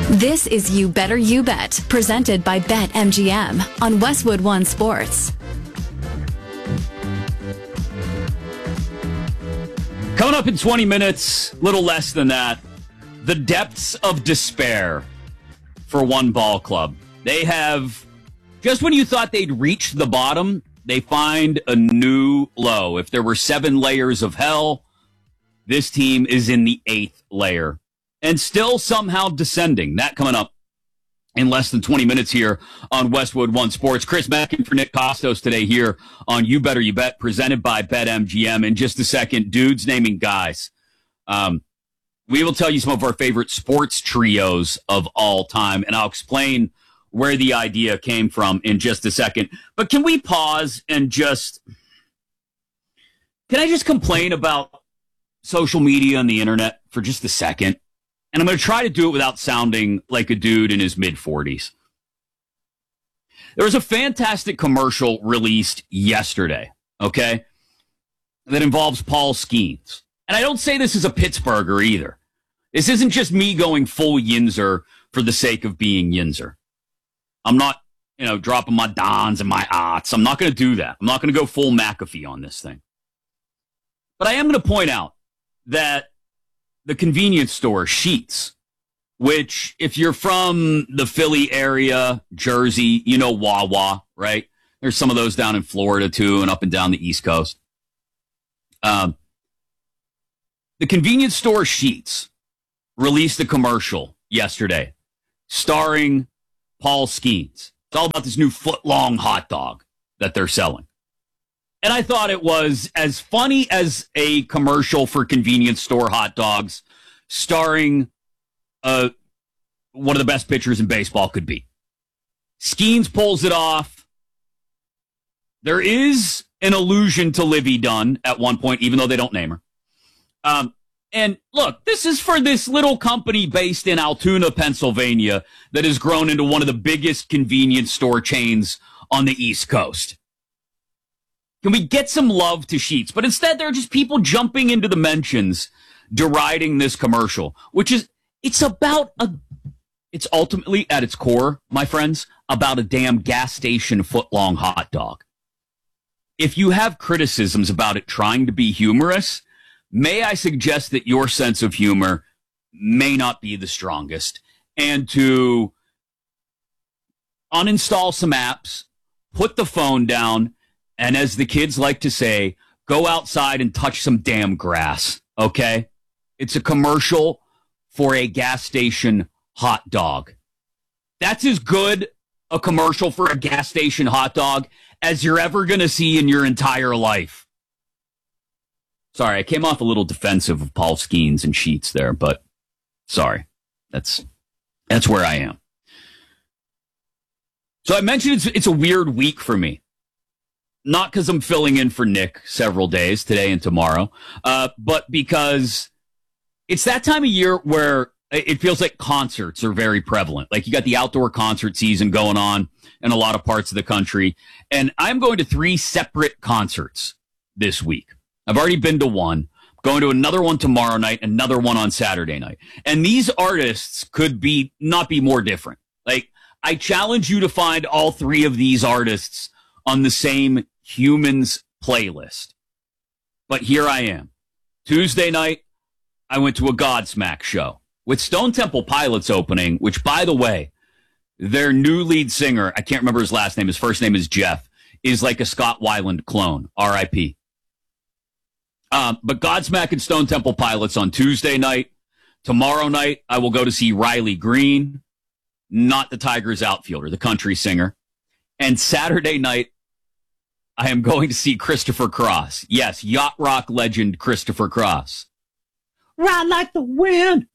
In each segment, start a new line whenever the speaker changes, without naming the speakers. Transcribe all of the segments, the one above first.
This is You Better You Bet, presented by BetMGM on Westwood One Sports.
Coming up in 20 minutes, little less than that, the depths of despair for one ball club. They have, just when you thought they'd reached the bottom, they find a new low. If there were 7 layers of hell, this team is in the 8th layer and still somehow descending. That coming up in less than 20 minutes here on Westwood One Sports. Chris Mackin for Nick Costos today here on You Better You Bet, presented by BetMGM. In just a second, dudes naming guys. We will tell you some of our favorite sports trios of all time, and I'll explain where the idea came from in just a second. But can we pause and can I just complain about social media and the internet for just a second? And I'm going to try to do it without sounding like a dude in his mid-40s. There was a fantastic commercial released yesterday, okay, that involves Paul Skeens. And I don't say this as a Pittsburgher either. This isn't just me going full Yinzer for the sake of being Yinzer. I'm not, dropping my dons and my aughts. I'm not going to do that. I'm not going to go full McAfee on this thing. But I am going to point out that the convenience store, Sheetz, which if you're from the Philly area, Jersey, Wawa, right? There's some of those down in Florida too and up and down the East Coast. The convenience store Sheetz released a commercial yesterday starring Paul Skeens. It's all about this new foot-long hot dog that they're selling. And I thought it was as funny as a commercial for convenience store hot dogs starring one of the best pitchers in baseball could be. Skeens pulls it off. There is an allusion to Livy Dunn at one point, even though they don't name her. And look, this is for this little company based in Altoona, Pennsylvania, that has grown into one of the biggest convenience store chains on the East Coast. Can we get some love to Sheetz? But instead, there are just people jumping into the mentions, deriding this commercial, which is, it's ultimately at its core, my friends, about a damn gas station foot-long hot dog. If you have criticisms about it trying to be humorous, may I suggest that your sense of humor may not be the strongest, and to uninstall some apps, put the phone down, and as the kids like to say, go outside and touch some damn grass, okay? It's a commercial for a gas station hot dog. That's as good a commercial for a gas station hot dog as you're ever going to see in your entire life. Sorry, I came off a little defensive of Paul Skeens and Sheetz there, but sorry. That's where I am. So I mentioned it's a weird week for me. Not because I'm filling in for Nick several days, today and tomorrow, but because it's that time of year where it feels like concerts are very prevalent. Like you got the outdoor concert season going on in a lot of parts of the country. And I'm going to 3 separate concerts this week. I've already been to one, going to another one tomorrow night, another one on Saturday night. And these artists could not be more different. Like, I challenge you to find all 3 of these artists on the same Humans playlist. But here I am. Tuesday night, I went to a Godsmack show with Stone Temple Pilots opening, which, by the way, their new lead singer, I can't remember his last name, his first name is Jeff, is like a Scott Weiland clone, R.I.P. But Godsmack and Stone Temple Pilots on Tuesday night. Tomorrow night, I will go to see Riley Green, not the Tigers outfielder, the country singer. And Saturday night, I am going to see Christopher Cross. Yes, yacht rock legend Christopher Cross. Ride like the wind.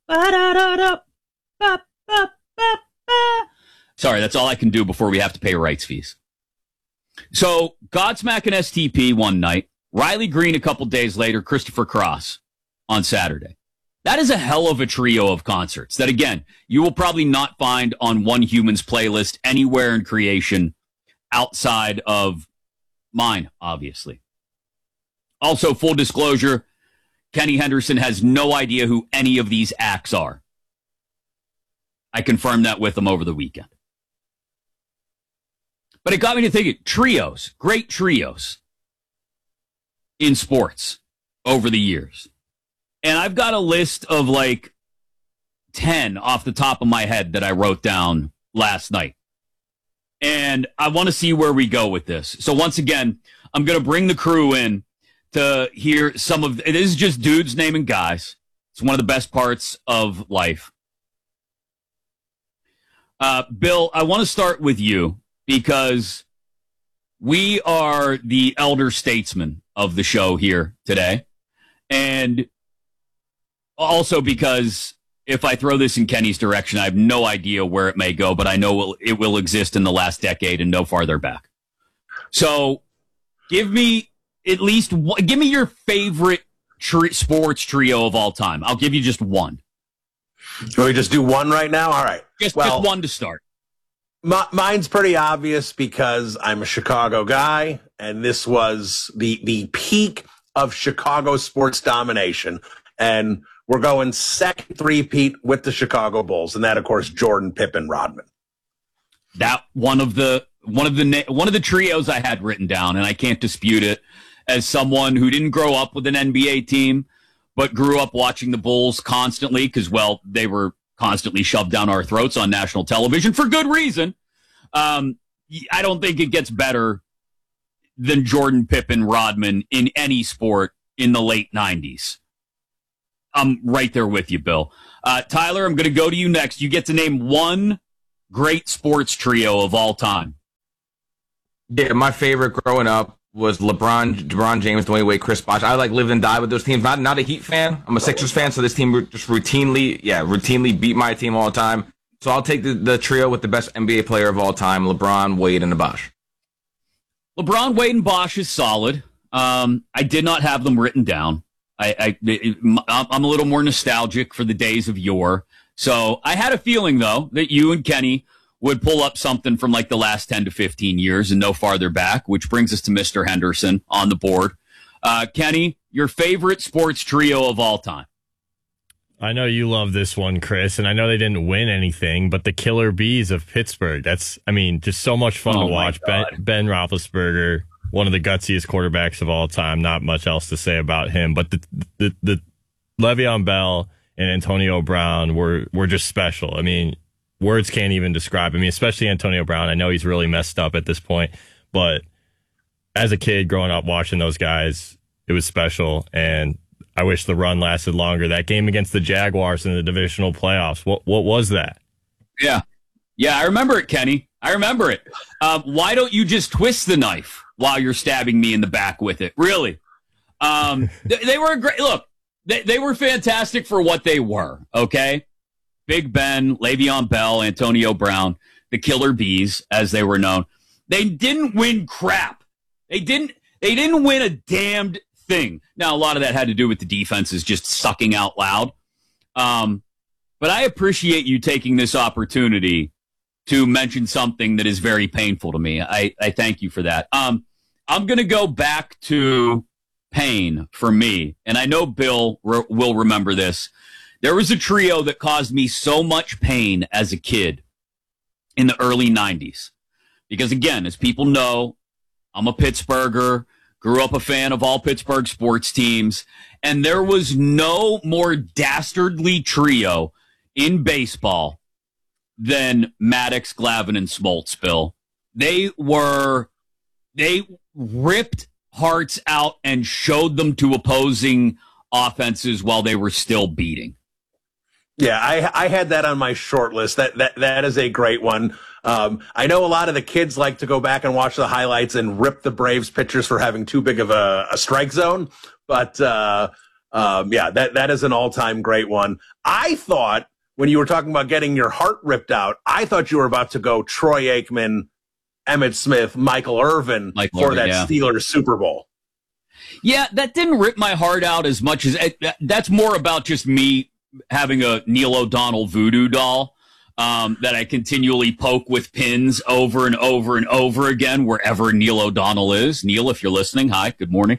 Sorry, that's all I can do before we have to pay rights fees. So, Godsmack and STP one night, Riley Green a couple days later, Christopher Cross on Saturday. That is a hell of a trio of concerts that, again, you will probably not find on One Human's playlist anywhere in creation outside of mine, obviously. Also, full disclosure, Kenny Henderson has no idea who any of these acts are. I confirmed that with him over the weekend. But it got me to thinking, trios, great trios in sports over the years. And I've got a list of like 10 off the top of my head that I wrote down last night. And I want to see where we go with this. So once again, I'm going to bring the crew in to hear some of, it is just dudes naming guys. It's one of the best parts of life. Bill, I want to start with you because we are the elder statesmen of the show here today. And also because if I throw this in Kenny's direction, I have no idea where it may go, but I know it will exist in the last decade and no farther back. So give me your favorite sports trio of all time. I'll give you just one.
Can we just do one right now? All right.
Just one to start.
Mine's pretty obvious because I'm a Chicago guy, and this was the peak of Chicago sports domination. And we're going second three-peat with the Chicago Bulls, and that, of course, Jordan, Pippen, Rodman.
That one of the trios I had written down, and I can't dispute it. As someone who didn't grow up with an NBA team, but grew up watching the Bulls constantly because, well, they were constantly shoved down our throats on national television for good reason. I don't think it gets better than Jordan, Pippen, Rodman in any sport in the late 90s. I'm right there with you, Bill. Tyler, I'm going to go to you next. You get to name one great sports trio of all time.
Yeah, my favorite growing up was LeBron James, Dwayne Wade, Chris Bosh. I lived and died with those teams. Not a Heat fan. I'm a Sixers fan, so this team just routinely beat my team all the time. So I'll take the trio with the best NBA player of all time, LeBron, Wade, and Bosh.
LeBron, Wade, and Bosh is solid. I did not have them written down. I'm a little more nostalgic for the days of yore. So I had a feeling, though, that you and Kenny would pull up something from like the last 10 to 15 years and no farther back, which brings us to Mr. Henderson on the board. Kenny, your favorite sports trio of all time?
I know you love this one, Chris, and I know they didn't win anything, but the Killer Bees of Pittsburgh. Just so much fun to watch. Ben Roethlisberger, one of the gutsiest quarterbacks of all time. Not much else to say about him, but the Le'Veon Bell and Antonio Brown were just special. I mean, words can't even describe. I mean, especially Antonio Brown. I know he's really messed up at this point, but as a kid growing up watching those guys, it was special, and I wish the run lasted longer. That game against the Jaguars in the divisional playoffs, what was that? Yeah,
I remember it, Kenny. I remember it. Why don't you just twist the knife while you're stabbing me in the back with it? Really? They were a great look. They were fantastic for what they were. Okay. Big Ben, Le'Veon Bell, Antonio Brown, the Killer Bees, as they were known. They didn't win crap. They didn't win a damned thing. Now, a lot of that had to do with the defenses just sucking out loud. But I appreciate you taking this opportunity to mention something that is very painful to me. I thank you for that. I'm going to go back to pain for me, and I know Bill will remember this. There was a trio that caused me so much pain as a kid in the early 90s. Because, again, as people know, I'm a Pittsburgher, grew up a fan of all Pittsburgh sports teams, and there was no more dastardly trio in baseball than Maddox, Glavine, and Smoltz, Bill. They ripped hearts out and showed them to opposing offenses while they were still beating.
Yeah, I had that on my short list. That is a great one. I know a lot of the kids like to go back and watch the highlights and rip the Braves pitchers for having too big of a strike zone. But that is an all-time great one. I thought when you were talking about getting your heart ripped out, I thought you were about to go Troy Aikman, Emmitt Smith, Michael Irvin for that Steelers Super Bowl.
Yeah, that didn't rip my heart out as much as that's more about just me having a Neil O'Donnell voodoo doll that I continually poke with pins over and over and over again wherever Neil O'Donnell is. Neil, if you're listening, hi, good morning.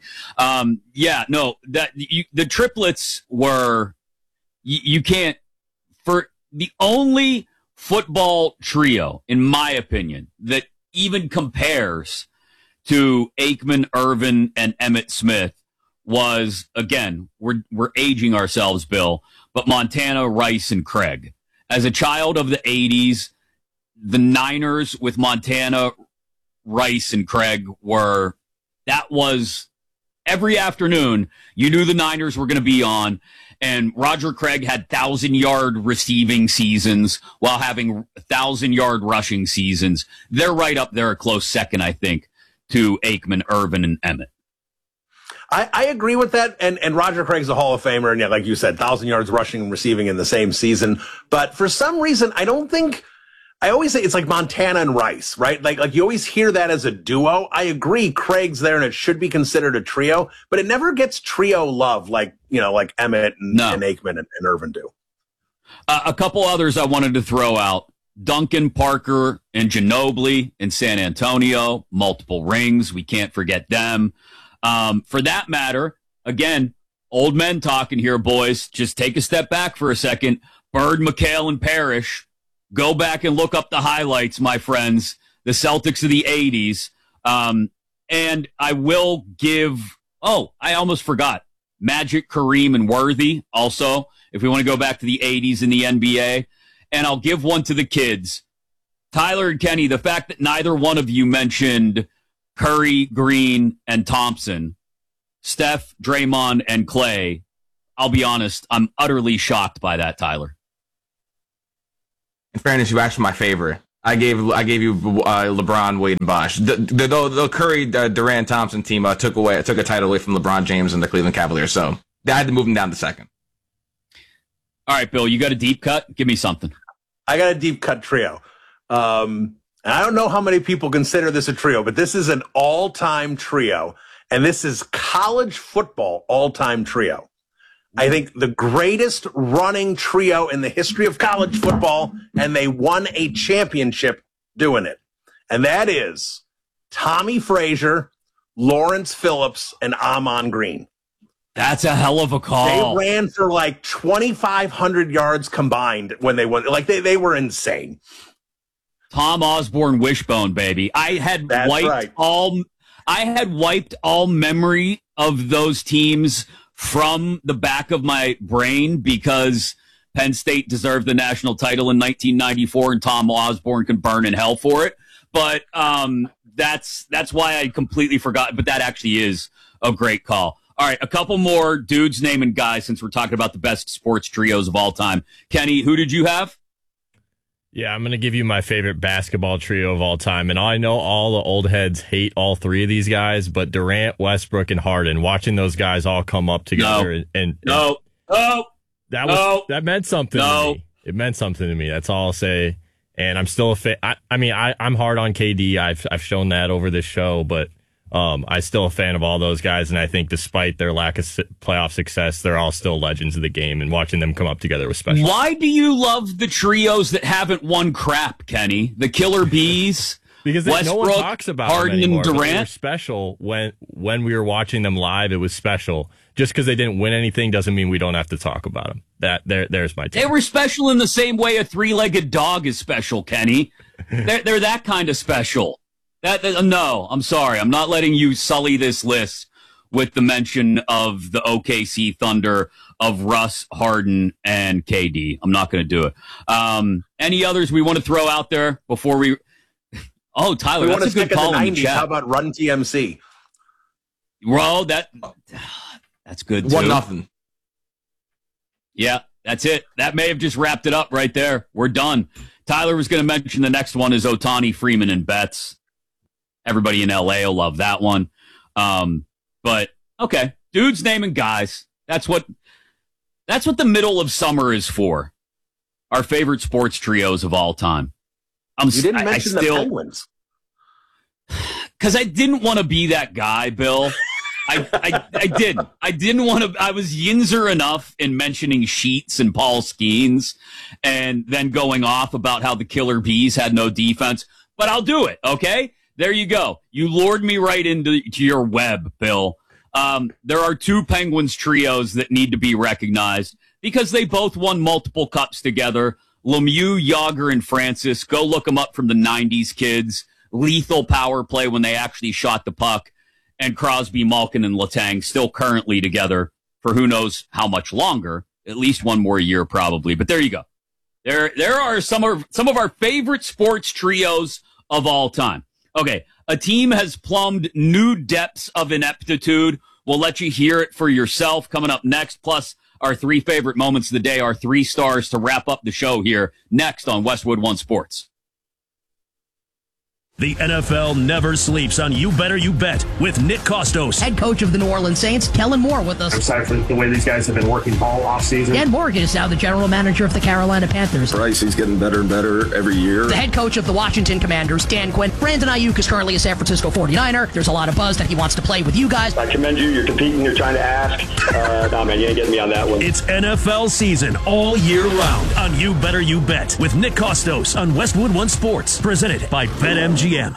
The triplets were you can't. For the only football trio, in my opinion, that even compares to Aikman, Irvin, and Emmitt Smith was, again, we're aging ourselves, Bill, but Montana, Rice, and Craig. As a child of the 80s, the Niners with Montana, Rice, and Craig that was every afternoon. You knew the Niners were going to be on, and Roger Craig had 1,000-yard receiving seasons while having 1,000-yard rushing seasons. They're right up there, a close second, I think, to Aikman, Irvin, and Emmitt.
I agree with that, and Roger Craig's a Hall of Famer, and yeah, like you said, 1,000 yards rushing and receiving in the same season. But for some reason, I always say it's like Montana and Rice, right? Like you always hear that as a duo. I agree, Craig's there, and it should be considered a trio, but it never gets trio love like Emmitt and Aikman and Irvin do.
A couple others I wanted to throw out. Duncan, Parker, and Ginobili in San Antonio, multiple rings. We can't forget them. For that matter, again, old men talking here, boys. Just take a step back for a second. Bird, McHale, and Parrish. Go back and look up the highlights, my friends. The Celtics of the 80s. And I will give, I almost forgot. Magic, Kareem, and Worthy also, if we want to go back to the 80s in the NBA. And I'll give one to the kids. Tyler and Kenny, the fact that neither one of you mentioned Curry, Green, and Thompson, Steph, Draymond, and Clay, I'll be honest, I'm utterly shocked by that, Tyler.
In fairness, you asked for my favorite. I gave you LeBron, Wade, and Bosh. The Curry, Durant, Thompson team took a title away from LeBron James and the Cleveland Cavaliers, so I had to move them down to second.
All right, Bill, you got a deep cut? Give me something.
I got a deep cut trio. I don't know how many people consider this a trio, but this is an all-time trio, and this is college football all-time trio. I think the greatest running trio in the history of college football, and they won a championship doing it. And that is Tommy Frazier, Lawrence Phillips, and Ahman Green.
That's a hell of a call.
They ran for like 2,500 yards combined when they won. Like they were insane.
Tom Osborne wishbone, baby. I had wiped all memory of those teams from the back of my brain because Penn State deserved the national title in 1994 and Tom Osborne can burn in hell for it. But that's why I completely forgot. But that actually is a great call. All right, a couple more dudes naming guys since we're talking about the best sports trios of all time. Kenny, who did you have?
Yeah, I'm going to give you my favorite basketball trio of all time. And I know all the old heads hate all three of these guys, but Durant, Westbrook, and Harden, watching those guys all come up together that meant something to me. It meant something to me. That's all I'll say. And I'm still a fan. I'm hard on KD. I've shown that over this show, but I'm still a fan of all those guys, and I think despite their lack of playoff success, they're all still legends of the game, and watching them come up together was special.
Why do you love the trios that haven't won crap, Kenny? The Killer Bees?
Because
Westbrook,
no one talks about
Harden,
them anymore.
and Durant?
They were special when we were watching them live. It was special. Just because they didn't win anything doesn't mean we don't have to talk about them. There's my take.
They were special in the same way a three-legged dog is special, Kenny. They're that kind of special. No, I'm sorry. I'm not letting you sully this list with the mention of the OKC Thunder of Russ, Harden, and KD. I'm not going to do it. Any others we want to throw out there before we... Oh, Tyler, that's a good call in the chat.
How about Run TMC?
Well, that's good, too.
1-0.
Yeah, that's it. That may have just wrapped it up right there. We're done. Tyler was going to mention the next one is Ohtani, Freeman, and Betts. Everybody in LA will love that one. But okay, dudes naming guys. That's what the middle of summer is for. Our favorite sports trios of all time.
You didn't mention the Penguins.
Because I didn't want to be that guy, Bill. I didn't. I didn't want to. I was yinzer enough in mentioning Sheets and Paul Skeens and then going off about how the Killer Bees had no defense. But I'll do it, okay? There you go. You lured me right into your web, Bill. There are two Penguins trios that need to be recognized because they both won multiple cups together. Lemieux, Yager, and Francis. Go look them up from the 90s, kids. Lethal power play when they actually shot the puck. And Crosby, Malkin, and Letang still currently together for who knows how much longer. At least one more year, probably. But there you go. There are some of our favorite sports trios of all time. Okay, a team has plumbed new depths of ineptitude. We'll let you hear it for yourself coming up next. Plus, our 3 favorite moments of the day, our 3 stars to wrap up the show here next on Westwood One Sports.
The NFL never sleeps on You Better You Bet with Nick Kostos.
Head coach of the New Orleans Saints, Kellen Moore, with us.
I'm excited for the way these guys have been working all offseason.
Dan Morgan is now the general manager of the Carolina Panthers.
Bryce, he's getting better and better every year.
The head coach of the Washington Commanders, Dan Quinn. Brandon Ayuk is currently a San Francisco 49er. There's a lot of buzz that he wants to play with you guys.
I commend you. You're competing. You're trying to ask. No, man, you ain't getting me on that one.
It's NFL season all year round on You Better You Bet with Nick Kostos on Westwood One Sports. Presented by BetMGM.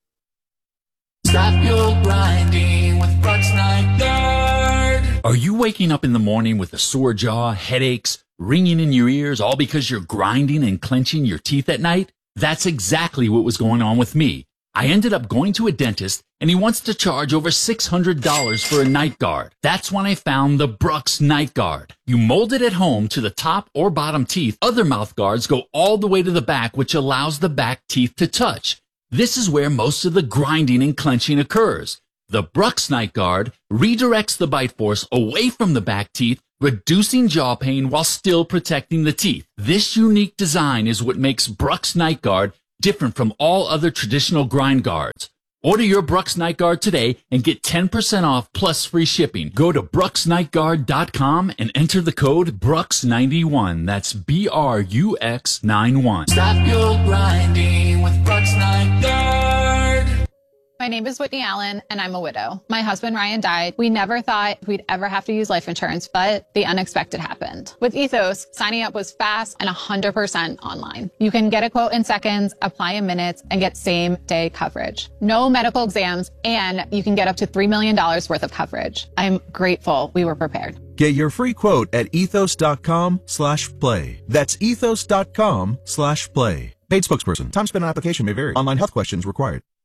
Stop your grinding with Brooks Night Guard. Are you waking up in the morning with a sore jaw, headaches, ringing in your ears, all because you're grinding and clenching your teeth at night? That's exactly what was going on with me. I ended up going to a dentist, and he wants to charge over $600 for a night guard. That's when I found the Brooks Night Guard. You mold it at home to the top or bottom teeth. Other mouth guards go all the way to the back, which allows the back teeth to touch. This is where most of the grinding and clenching occurs. The Brooks Night Guard redirects the bite force away from the back teeth, reducing jaw pain while still protecting the teeth. This unique design is what makes Brooks Night Guard different from all other traditional grind guards. Order your Brooks Night Guard today and get 10% off plus free shipping. Go to brooksnightguard.com and enter the code BROOKS91. That's BRUX91.
Stop your grinding with Brooks Night Guard.
My name is Whitney Allen, and I'm a widow. My husband, Ryan, died. We never thought we'd ever have to use life insurance, but the unexpected happened. With Ethos, signing up was fast and 100% online. You can get a quote in seconds, apply in minutes, and get same-day coverage. No medical exams, and you can get up to $3 million worth of coverage. I'm grateful we were prepared.
Get your free quote at ethos.com/play. That's ethos.com/play. Paid spokesperson. Time spent on application may vary. Online health questions required.